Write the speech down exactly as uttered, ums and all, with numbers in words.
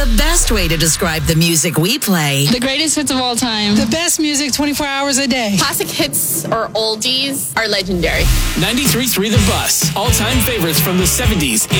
The best way to describe the music we play. The greatest hits of all time. The best music twenty-four hours a day. Classic hits or oldies are legendary. ninety-three point three The Bus. All-time favorites from the seventies,